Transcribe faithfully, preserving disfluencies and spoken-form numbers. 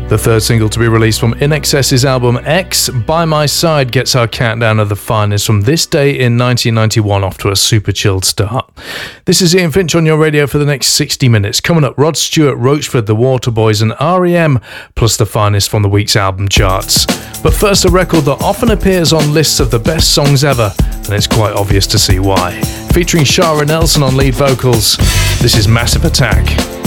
The third single to be released from I N X S's album X, By My Side, gets our countdown of the finest from this day in nineteen ninety-one off to a super chilled start. This is Ian Finch on your radio for the next sixty minutes. Coming up, Rod Stewart, Roachford, The Waterboys and R E M, plus the finest from the week's album charts. But first, a record that often appears on lists of the best songs ever, and it's quite obvious to see why. Featuring Shara Nelson on lead vocals, this is Massive Attack.